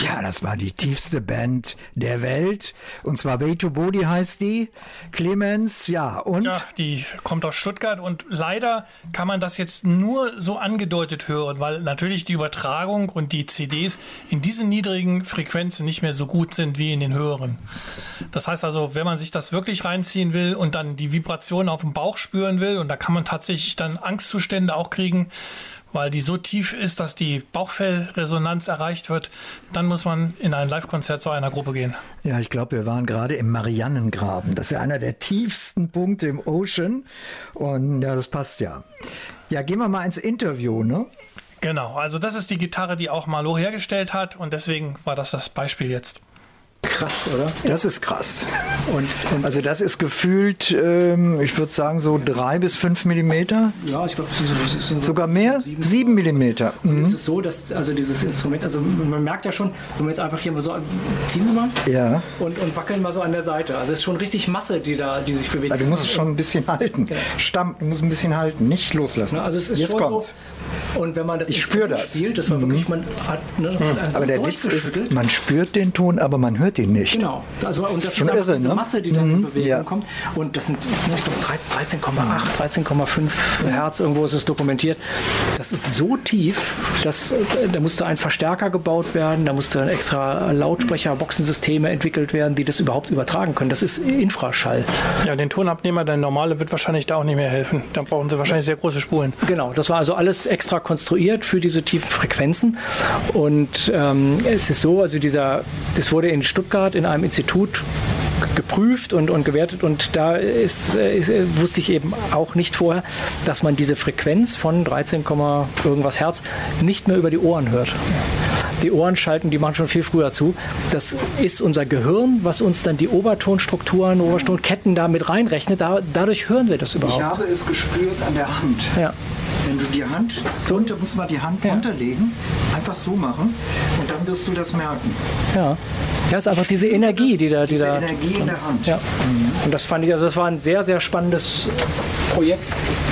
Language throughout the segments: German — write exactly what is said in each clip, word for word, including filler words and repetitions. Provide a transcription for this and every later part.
Ja, das war die tiefste Band der Welt. Und zwar Way to Body heißt die. Clemens, ja, und? Ja, die kommt aus Stuttgart und leider kann man das jetzt nur so angedeutet hören, weil natürlich die Übertragung und die C Ds in diesen niedrigen Frequenzen nicht mehr so gut sind wie in den höheren. Das heißt also, wenn man sich das wirklich reinziehen will und dann die Vibration auf dem Bauch spüren will, und da kann man tatsächlich dann Angstzustände auch kriegen, weil die so tief ist, dass die Bauchfellresonanz erreicht wird, dann muss man in ein Live-Konzert zu einer Gruppe gehen. Ja, ich glaube, wir waren gerade im Marianengraben. Das ist ja einer der tiefsten Punkte im Ocean. Und ja, das passt ja. Ja, gehen wir mal ins Interview, ne? Genau, also das ist die Gitarre, die auch Marlo hergestellt hat, und deswegen war das das Beispiel jetzt. Krass, oder? Das ist krass. Und, und also das ist gefühlt, ähm, ich würde sagen, so drei bis fünf Millimeter. Ja, ich glaube, das ist so sogar mehr? Sieben, sieben Millimeter. Mhm. Es ist so, dass also dieses Instrument, also man merkt ja schon, wenn wir jetzt einfach hier mal so ziehen wir mal ja. und, und wackeln mal so an der Seite. Also es ist schon richtig Masse, die da, die sich bewegt. Also du musst schon ein bisschen halten. Genau. Stamm, du musst ein bisschen halten, nicht loslassen. Na, also es ist jetzt schon kommt's. So, und wenn man das ich spüre das. spielt, das war mhm. wirklich, man hat, ne, das mhm. hat aber der Witz ist, man spürt den Ton, aber man hört ihn nicht. Genau. Also, und das schon ist irre, diese ne? Masse, die dann in mhm. Bewegung ja. kommt. Und das sind, ich glaube, dreizehn Komma acht, dreizehn Komma fünf Hertz, irgendwo ist es dokumentiert. Das ist so tief, dass da musste ein Verstärker gebaut werden, da musste ein extra Lautsprecher, Boxensysteme entwickelt werden, die das überhaupt übertragen können. Das ist Infraschall. Ja, den Tonabnehmer, der normale, wird wahrscheinlich da auch nicht mehr helfen. Da brauchen sie wahrscheinlich sehr große Spulen. Genau, das war also alles extra konstruiert für diese tiefen Frequenzen. Und ähm, es ist so, also dieser, das wurde in Stuttgart in einem Institut geprüft und, und gewertet, und da ist, ist, wusste ich eben auch nicht vorher, dass man diese Frequenz von dreizehn, irgendwas Hertz nicht mehr über die Ohren hört. Die Ohren schalten, die machen schon viel früher zu. Das ist unser Gehirn, was uns dann die Obertonstrukturen, Obertonketten da mit reinrechnet. Da, dadurch hören wir das überhaupt. Ich habe es gespürt an der Hand. Ja. Wenn du die Hand, so runter, musst du mal die Hand ja. runterlegen, einfach so machen, und dann wirst du das merken. Ja, ja, ist einfach diese Energie, die da, die diese da Energie in der Hand. Ja. Mhm. Und das fand ich, also das war ein sehr, sehr spannendes Projekt.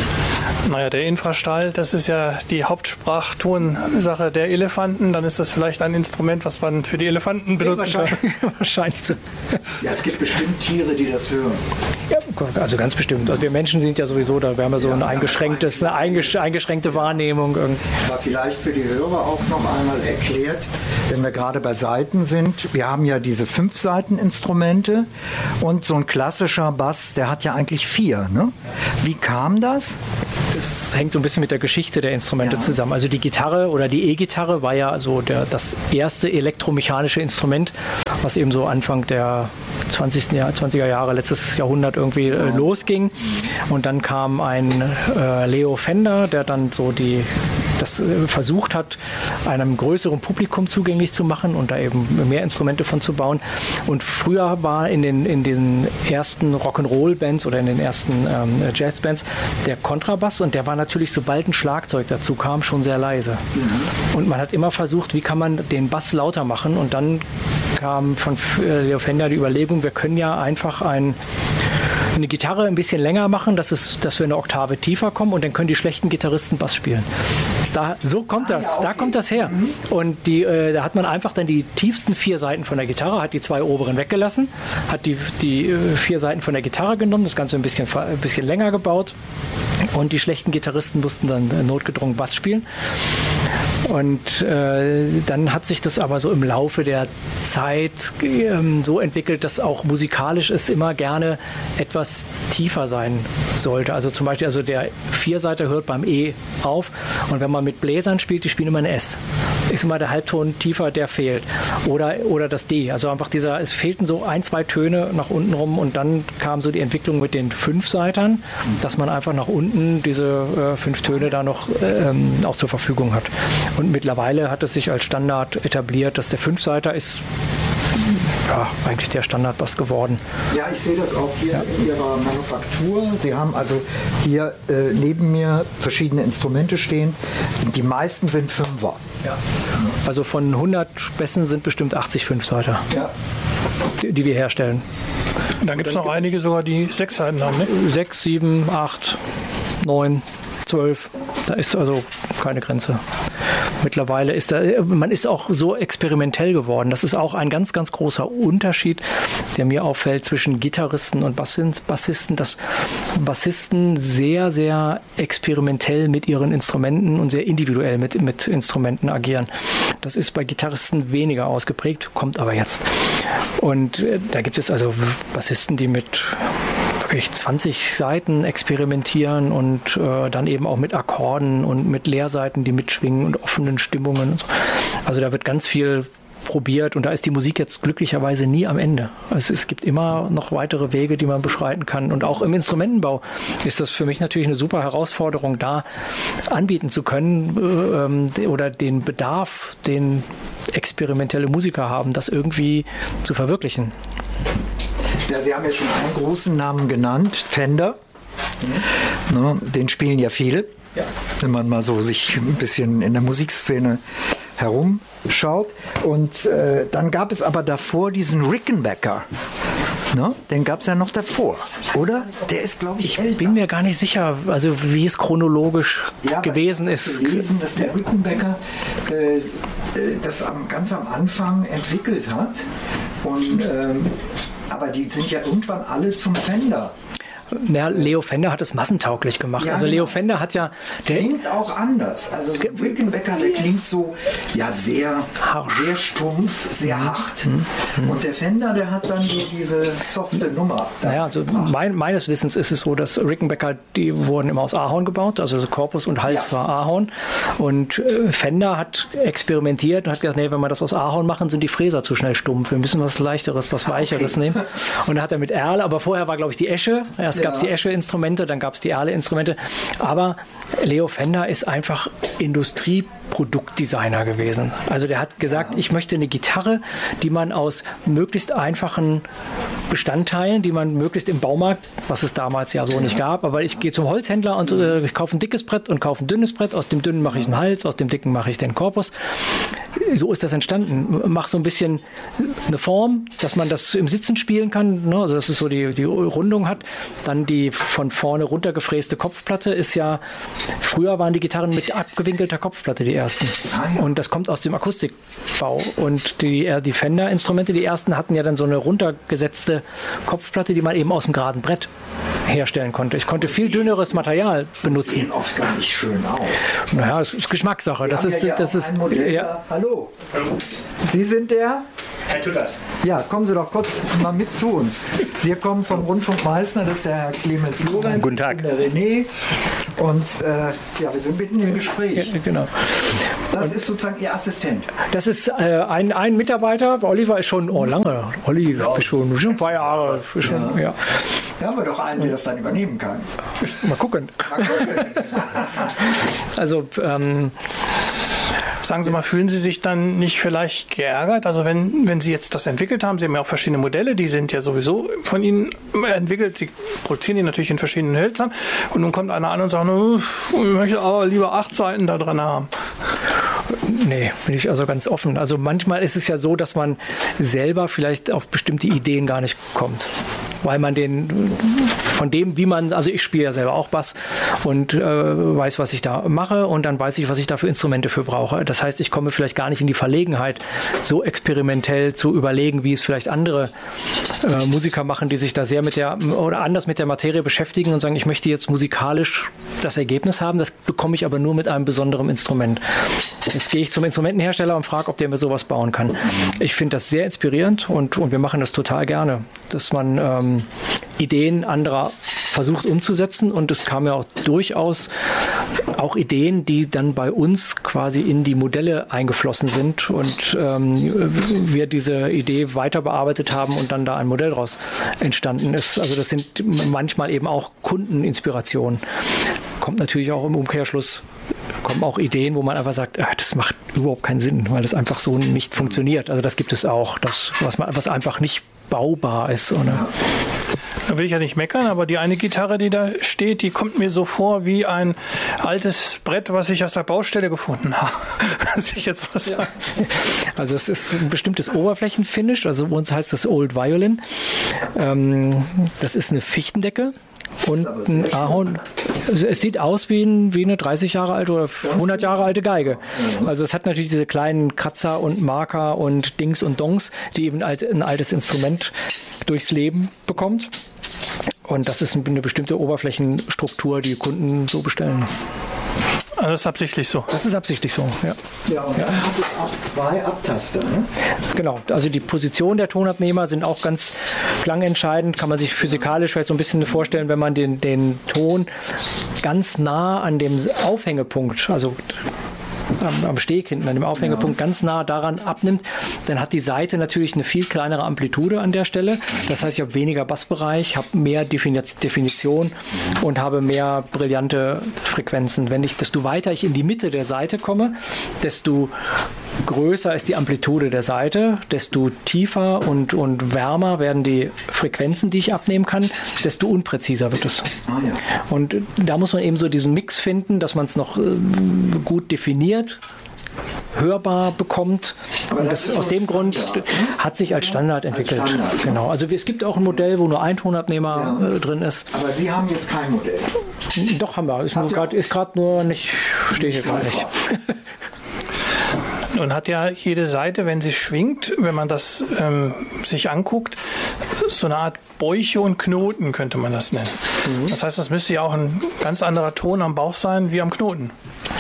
Naja, der Infraschall, das ist ja die Hauptsprachtonsache der Elefanten. Dann ist das vielleicht ein Instrument, was man für die Elefanten benutzen kann. Wahrscheinlich so. Ja, es gibt bestimmt Tiere, die das hören. Ja, also ganz bestimmt. Also wir Menschen sind ja sowieso, da wären wir so ja, ein eingeschränktes, eine eingeschränkte Wahrnehmung. Aber vielleicht für die Hörer auch noch einmal erklärt, wenn wir gerade bei Saiten sind. Wir haben ja diese fünf Saiteninstrumente, und so ein klassischer Bass, der hat ja eigentlich vier. Ne? Wie kam das? Das hängt so ein bisschen mit der Geschichte der Instrumente ja. zusammen. Also die Gitarre oder die E-Gitarre war ja so der, das erste elektromechanische Instrument, was eben so Anfang der zwanzigsten Jahr, zwanziger Jahre, letztes Jahrhundert irgendwie äh, losging. Und dann kam ein äh, Leo Fender, der dann so die das äh, versucht hat, einem größeren Publikum zugänglich zu machen und da eben mehr Instrumente von zu bauen. Und früher war in den, in den ersten Rock'n'Roll-Bands oder in den ersten ähm, Jazz-Bands der Kontrabass, und der war natürlich, sobald ein Schlagzeug dazu kam, schon sehr leise. Mhm. Und man hat immer versucht, wie kann man den Bass lauter machen, und dann kam von äh, Leo Fender die Überlegung, wir können ja einfach ein eine Gitarre ein bisschen länger machen, dass, es, dass wir eine Oktave tiefer kommen, und dann können die schlechten Gitarristen Bass spielen. Da, so kommt das, ah, ja, okay. da kommt das her. Mhm. Und die, äh, da hat man einfach dann die tiefsten vier Seiten von der Gitarre, hat die zwei oberen weggelassen, hat die, die äh, vier Seiten von der Gitarre genommen, das Ganze ein bisschen, ein bisschen länger gebaut, und die schlechten Gitarristen mussten dann äh, notgedrungen Bass spielen. Und äh, dann hat sich das aber so im Laufe der Zeit ähm, so entwickelt, dass auch musikalisch es immer gerne etwas tiefer sein sollte. Also zum Beispiel, also der Vierseiter hört beim E auf, und wenn man mit Bläsern spielt, die spielen immer ein S. Ist immer der Halbton tiefer, der fehlt. Oder, oder das D. Also einfach dieser, es fehlten so ein, zwei Töne nach unten rum, und dann kam so die Entwicklung mit den Fünfseitern, dass man einfach nach unten diese äh, fünf Töne da noch ähm, auch zur Verfügung hat. Und mittlerweile hat es sich als Standard etabliert, dass der Fünfseiter ist ja eigentlich der Standardbass geworden. Ja, ich sehe das auch hier ja. in Ihrer Manufaktur. Sie haben also hier äh, neben mir verschiedene Instrumente stehen. Die meisten sind Fünfer. Ja. Also von hundert Bässen sind bestimmt achtzig Fünfseiter, ja. die, die wir herstellen. Dann gibt es noch einige sogar, die sechs Seiten haben, ne? Sechs, sieben, acht, neun, zwölf. Da ist also keine Grenze. Mittlerweile ist da, man ist auch so experimentell geworden. Das ist auch ein ganz, ganz großer Unterschied, der mir auffällt zwischen Gitarristen und Bassisten, dass Bassisten sehr, sehr experimentell mit ihren Instrumenten und sehr individuell mit, mit Instrumenten agieren. Das ist bei Gitarristen weniger ausgeprägt, kommt aber jetzt. Und äh, da gibt es also Bassisten, die mit wirklich zwanzig Seiten experimentieren und äh, dann eben auch mit Akkorden und mit Leerseiten, die mitschwingen und offenen Stimmungen. Und so. Also da wird ganz viel probiert und da ist die Musik jetzt glücklicherweise nie am Ende. Also es gibt immer noch weitere Wege, die man beschreiten kann. Und auch im Instrumentenbau ist das für mich natürlich eine super Herausforderung, da anbieten zu können äh, oder den Bedarf, den experimentelle Musiker haben, das irgendwie zu verwirklichen. Ja, Sie haben ja schon einen großen Namen genannt, Fender. Mhm. Ne, den spielen ja viele, ja. Wenn man mal so sich ein bisschen in der Musikszene herumschaut. Und äh, dann gab es aber davor diesen Rickenbacker. Ne? Den gab es ja noch davor, oder? Der ist, glaube ich, ich älter. Ich bin mir gar nicht sicher, also wie es chronologisch ja, gewesen ich ist. Gelesen, dass der Rickenbacker äh, das am, ganz am Anfang entwickelt hat. Und, ähm, aber die sind ja irgendwann alle zum Fender. Ja, Leo Fender hat es massentauglich gemacht. Ja, also Leo Fender hat ja... Der klingt auch anders. Also so ein Rickenbacker, der klingt so ja sehr, sehr stumpf, sehr hart. Mhm. Und der Fender, der hat dann so diese softe Nummer. Naja, also mein, meines Wissens ist es so, dass Rickenbacker, die wurden immer aus Ahorn gebaut, also Korpus und Hals ja. war Ahorn. Und äh, Fender hat experimentiert und hat gesagt, nee, wenn wir das aus Ahorn machen, sind die Fräser zu schnell stumpf. Wir müssen was Leichteres, was Weicheres okay. nehmen. Und da hat er mit Erle, aber vorher war, glaube ich, die Esche. Erst gab es die Esche-Instrumente, dann gab es die Erle-Instrumente. Aber Leo Fender ist einfach Industrieproduktdesigner gewesen. Also der hat gesagt, ich möchte eine Gitarre, die man aus möglichst einfachen Bestandteilen, die man möglichst im Baumarkt, was es damals ja so nicht gab, aber ich gehe zum Holzhändler und äh, ich kaufe ein dickes Brett und kaufe ein dünnes Brett. Aus dem dünnen mache ich einen Hals, aus dem dicken mache ich den Korpus. So ist das entstanden. Mach so ein bisschen eine Form, dass man das im Sitzen spielen kann, ne? Also dass es so die, die Rundung hat. Dann die von vorne runtergefräste Kopfplatte ist ja, früher waren die Gitarren mit abgewinkelter Kopfplatte die ersten. Und das kommt aus dem Akustikbau. Und die, die Fender-Instrumente, die ersten, hatten ja dann so eine runtergesetzte Kopfplatte, die man eben aus dem geraden Brett herstellen konnte. Ich konnte viel dünneres Material benutzen. Sehen oft gar nicht schön aus. Naja, das ist Geschmackssache. Sie das ist, ja das ist, ja. Hallo. Hallo. Sie sind der? Herr Tutters. Ja, kommen Sie doch kurz mal mit zu uns. Wir kommen vom Rundfunk Meißner, das ist der Herr Clemens Lorenz. Guten Tag. Der René. Und äh, ja, wir sind mitten im Gespräch. Ja, genau. Das ist sozusagen Ihr Assistent. Das ist äh, ein, ein Mitarbeiter. Oliver ist schon oh, lange. Olli ja, ist schon, schon ein paar Jahre. Schon, ja. Ja. Da haben wir doch einen, der das dann übernehmen kann. Mal gucken. Mal gucken. Also, ähm, sagen Sie mal, fühlen Sie sich dann nicht vielleicht geärgert? Also wenn, wenn Sie jetzt das entwickelt haben, Sie haben ja auch verschiedene Modelle, die sind ja sowieso von Ihnen entwickelt, Sie produzieren die natürlich in verschiedenen Hölzern und nun kommt einer an und sagt, ich möchte aber lieber acht Seiten da dran haben. Nee, bin ich also ganz offen. Also manchmal ist es ja so, dass man selber vielleicht auf bestimmte Ideen gar nicht kommt. Weil man den, von dem, wie man, also ich spiele ja selber auch Bass und äh, weiß, was ich da mache und dann weiß ich, was ich da für Instrumente für brauche. Das heißt, ich komme vielleicht gar nicht in die Verlegenheit, so experimentell zu überlegen, wie es vielleicht andere äh, Musiker machen, die sich da sehr mit der, oder anders mit der Materie beschäftigen und sagen, ich möchte jetzt musikalisch das Ergebnis haben, das bekomme ich aber nur mit einem besonderen Instrument. Jetzt gehe ich zum Instrumentenhersteller und frage, ob der mir sowas bauen kann. Ich finde das sehr inspirierend und, und wir machen das total gerne, dass man ähm, Ideen anderer versucht umzusetzen und es kamen ja auch durchaus auch Ideen, die dann bei uns quasi in die Modelle eingeflossen sind und ähm, wir diese Idee weiter bearbeitet haben und dann da ein Modell daraus entstanden ist. Also das sind manchmal eben auch Kundeninspirationen. Kommt natürlich auch im Umkehrschluss, kommen auch Ideen, wo man einfach sagt, ach, das macht überhaupt keinen Sinn, weil das einfach so nicht funktioniert. Also das gibt es auch, das, was, man, was einfach nicht baubar ist. Oder? Da will ich ja nicht meckern, aber die eine Gitarre, die da steht, die kommt mir so vor wie ein altes Brett, was ich aus der Baustelle gefunden habe. Muss ich jetzt was sagen? Also es ist ein bestimmtes Oberflächenfinish, also bei uns heißt das Old Violin. Ähm, das ist eine Fichtendecke. und ein Ahorn. Also es sieht aus wie, ein, wie eine dreißig Jahre alte oder hundert Jahre alte Geige. Also es hat natürlich diese kleinen Kratzer und Marker und Dings und Dongs, die eben ein altes Instrument durchs Leben bekommt. Und das ist eine bestimmte Oberflächenstruktur, die Kunden so bestellen. Also das ist absichtlich so? Das ist absichtlich so, ja. Ja, und ja. Dann hat es auch zwei Abtaster, ne? Genau, also die Position der Tonabnehmer sind auch ganz klangentscheidend. Kann man sich physikalisch vielleicht so ein bisschen vorstellen, wenn man den, den Ton ganz nah an dem Aufhängepunkt, also am, am Steg hinten, an dem Aufhängepunkt, ja, ganz nah daran abnimmt, dann hat die Saite natürlich eine viel kleinere Amplitude an der Stelle. Das heißt, ich habe weniger Bassbereich, habe mehr Definition und habe mehr brillante Frequenzen. Wenn ich, desto weiter ich in die Mitte der Saite komme, desto größer ist die Amplitude der Saite, desto tiefer und, und wärmer werden die Frequenzen, die ich abnehmen kann, desto unpräziser wird es. Ah, ja. Und da muss man eben so diesen Mix finden, dass man es noch äh, gut definiert, hörbar bekommt. Aber das das ist aus so dem Grund Standard, hat sich als Standard entwickelt. Als Standard, genau. Also es gibt auch ein Modell, wo nur ein Tonabnehmer ja. äh, drin ist. Aber Sie haben jetzt kein Modell. Doch, haben wir. Ist gerade grad nur nicht, stehe hier gerade nicht. Nun hat ja jede Seite, wenn sie schwingt, wenn man das ähm, sich anguckt, so eine Art Bäuche und Knoten könnte man das nennen. Mhm. Das heißt, das müsste ja auch ein ganz anderer Ton am Bauch sein wie am Knoten.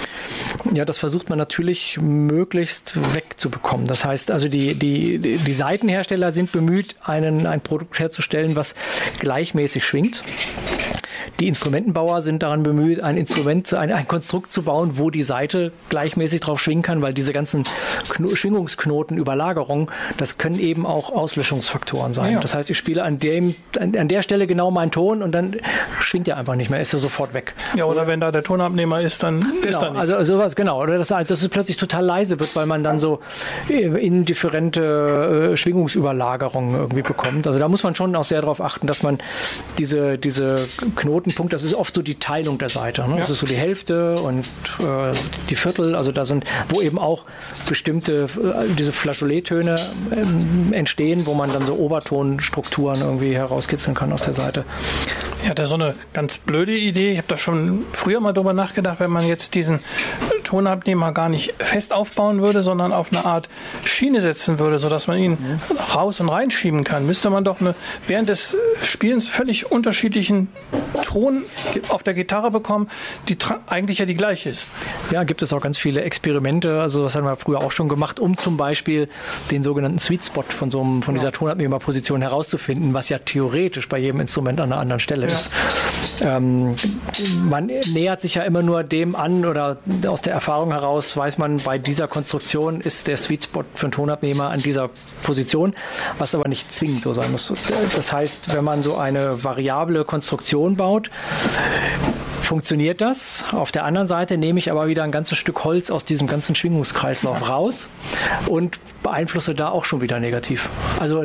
Ja, das versucht man natürlich möglichst wegzubekommen. Das heißt also, die, die, die Saitenhersteller sind bemüht, einen, ein Produkt herzustellen, was gleichmäßig schwingt. Die Instrumentenbauer sind daran bemüht, ein Instrument, ein, ein Konstrukt zu bauen, wo die Saite gleichmäßig drauf schwingen kann, weil diese ganzen Kno- Schwingungsknoten, Überlagerungen, das können eben auch Auslöschungsfaktoren sein. Ja. Das heißt, ich spiele an, dem, an, an der Stelle genau meinen Ton und dann schwingt er einfach nicht mehr, ist er sofort weg. Ja, oder wenn da der Tonabnehmer ist, dann genau, ist da nichts. Also sowas, genau. Oder dass, dass es plötzlich total leise wird, weil man dann so indifferente äh, Schwingungsüberlagerungen irgendwie bekommt. Also da muss man schon auch sehr darauf achten, dass man diese, diese Knoten Punkt, das ist oft so die Teilung der Saite. Ne? Ja. Das ist so die Hälfte und äh, die Viertel, also da sind, wo eben auch bestimmte, äh, diese Flageolettöne äh, entstehen, wo man dann so Obertonstrukturen irgendwie herauskitzeln kann aus der Saite. Ich hatte so eine ganz blöde Idee. Ich habe da schon früher mal drüber nachgedacht, wenn man jetzt diesen Tonabnehmer gar nicht fest aufbauen würde, sondern auf eine Art Schiene setzen würde, sodass man ihn mhm. raus und reinschieben kann, müsste man doch eine, während des Spielens völlig unterschiedlichen Ton auf der Gitarre bekommen, die tra- eigentlich ja die gleiche ist. Ja, gibt es auch ganz viele Experimente, also das haben wir früher auch schon gemacht, um zum Beispiel den sogenannten Sweet Spot von, so einem, von dieser Tonabnehmerposition herauszufinden, was ja theoretisch bei jedem Instrument an einer anderen Stelle ja. ist. Ähm, man nähert sich ja immer nur dem an oder aus der Erfahrung heraus weiß man, bei dieser Konstruktion ist der Sweet Spot für einen Tonabnehmer an dieser Position, was aber nicht zwingend so sein muss. Das heißt, wenn man so eine variable Konstruktion baut, funktioniert das. Auf der anderen Seite nehme ich aber wieder ein ganzes Stück Holz aus diesem ganzen Schwingungskreislauf raus und beeinflusse da auch schon wieder negativ. Also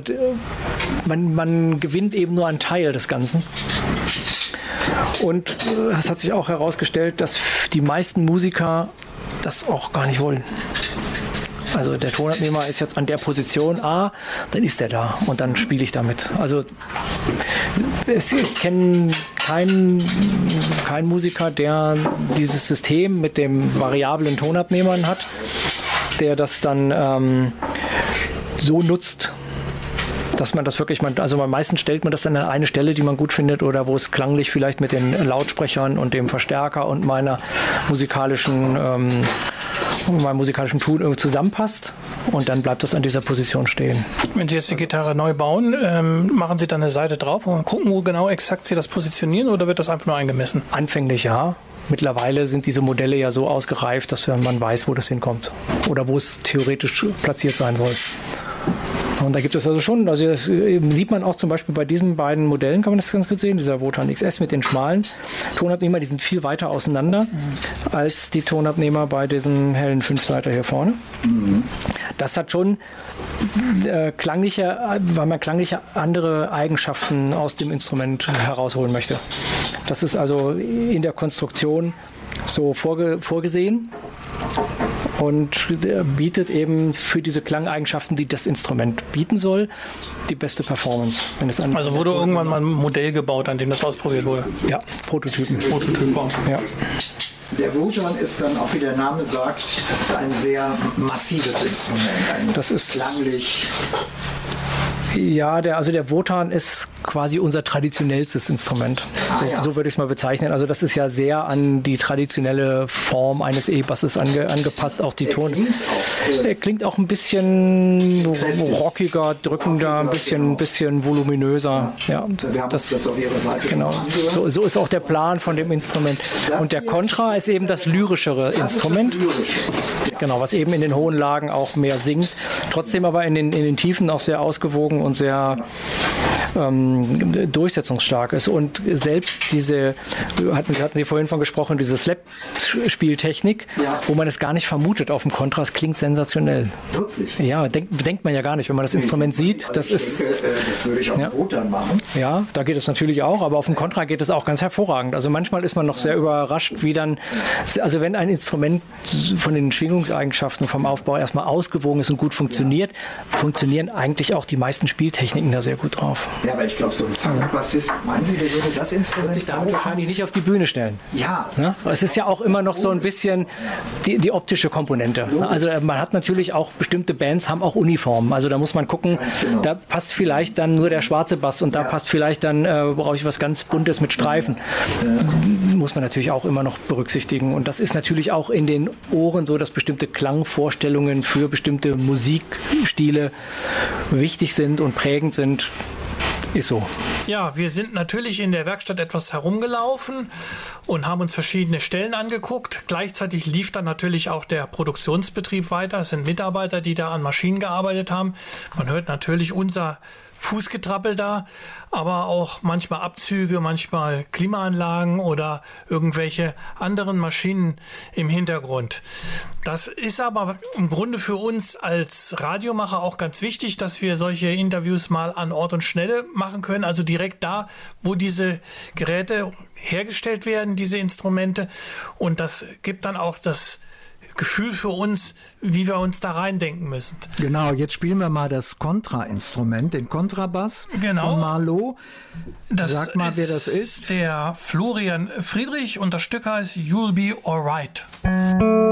man, man gewinnt eben nur einen Teil des Ganzen. Und es hat sich auch herausgestellt, dass die meisten Musiker das auch gar nicht wollen. Also der Tonabnehmer ist jetzt an der Position A, dann ist er da und dann spiele ich damit. Also ich kenne keinen, keinen Musiker, der dieses System mit dem variablen Tonabnehmern hat, der das dann ähm, so nutzt, dass man das wirklich, man, also am meisten stellt man das an eine Stelle, die man gut findet oder wo es klanglich vielleicht mit den Lautsprechern und dem Verstärker und meiner musikalischen ähm, meinem musikalischen Tun irgendwie zusammenpasst und dann bleibt das an dieser Position stehen. Wenn Sie jetzt die Gitarre neu bauen, ähm, machen Sie dann eine Seite drauf und gucken, wo genau exakt Sie das positionieren oder wird das einfach nur eingemessen? Anfänglich ja. Mittlerweile sind diese Modelle ja so ausgereift, dass man weiß, wo das hinkommt oder wo es theoretisch platziert sein soll. Und da gibt es also schon, also das sieht man auch zum Beispiel bei diesen beiden Modellen, kann man das ganz gut sehen, dieser Wotan X S mit den schmalen Tonabnehmer, die sind viel weiter auseinander mhm. als die Tonabnehmer bei diesem hellen Fünfseiter hier vorne. Mhm. Das hat schon äh, klangliche, weil man klangliche andere Eigenschaften aus dem Instrument herausholen möchte. Das ist also in der Konstruktion so vorge- vorgesehen. und bietet eben für diese Klangeigenschaften, die das Instrument bieten soll, die beste Performance. Wenn es an also wurde irgendwann mal ein Modell gebaut, an dem das ausprobiert wurde? Ja, Prototypen. Prototypen. Ja. Der Wotan ist dann, auch wie der Name sagt, ein sehr massives Instrument. Ein das ist klanglich. Ja, der, also der Wotan ist quasi unser traditionellstes Instrument. Ah, so, ja. so würde ich es mal bezeichnen. Also das ist ja sehr an die traditionelle Form eines E-Basses ange, angepasst. Auch die Ton. Klingt auch, äh, Er klingt auch ein bisschen kräftig. rockiger, drückender, Rockiger, ein bisschen, genau. bisschen voluminöser. Ja, Wir haben das, das, das auf Ihrer Seite genau. angehört. So, so ist auch der Plan von dem Instrument. Und der Contra ist eben das lyrischere Instrument. Das ist das Lyrische. Genau, was eben in den hohen Lagen auch mehr singt, trotzdem aber in den, in den Tiefen auch sehr ausgewogen und sehr ähm, durchsetzungsstark ist. Und selbst diese, hatten, hatten Sie vorhin von gesprochen, diese Slap-Spieltechnik, Ja. wo man es gar nicht vermutet auf dem Kontrast, klingt sensationell. Wirklich? Ja, denk, denkt man ja gar nicht, wenn man das Instrument sieht. Also Das ich ist, denke, äh, das würde ich auf Ja. dem Wotan machen. ja, da geht es natürlich auch, aber auf dem Kontra geht es auch ganz hervorragend. Also manchmal ist man noch sehr überrascht, wie dann, also wenn ein Instrument von den Schwingungseigenschaften vom Aufbau erstmal ausgewogen ist und gut funktioniert, funktionieren eigentlich auch die meisten Spieltechniken da sehr gut drauf. Ja, aber ich glaube, so ein Funkbassist, meinen Sie, der würde das Instrument Sich damit wahrscheinlich nicht auf die Bühne stellen. Ja. Ne? Es ist ja auch immer noch so ein bisschen die, die optische Komponente. Also äh, man hat natürlich auch, bestimmte Bands haben auch Uniformen. Also da muss man gucken, Ganz genau. da passt vielleicht dann nur der schwarze Bass und da Ja. passt vielleicht dann, äh, brauche ich was ganz Buntes mit Streifen. Muss man natürlich auch immer noch berücksichtigen. Und das ist natürlich auch in den Ohren so, dass bestimmte Klangvorstellungen für bestimmte Musikstile wichtig sind und prägend sind. Ist so. Ja, wir sind natürlich in der Werkstatt etwas herumgelaufen und haben uns verschiedene Stellen angeguckt. Gleichzeitig lief dann natürlich auch der Produktionsbetrieb weiter. Es sind Mitarbeiter, die da an Maschinen gearbeitet haben. Man hört natürlich unser Fußgetrappel da, aber auch manchmal Abzüge, manchmal Klimaanlagen oder irgendwelche anderen Maschinen im Hintergrund. Das ist aber im Grunde für uns als Radiomacher auch ganz wichtig, dass wir solche Interviews mal an Ort und Stelle machen können, also direkt da, wo diese Geräte hergestellt werden, diese Instrumente. Und das gibt dann auch das Gefühl für uns, wie wir uns da reindenken müssen. Genau, jetzt spielen wir mal das Kontrainstrument, den Kontrabass Genau. von Marlowe. Das Sag mal, wer das ist. Der Florian Friedrich und das Stück heißt You'll Be Alright.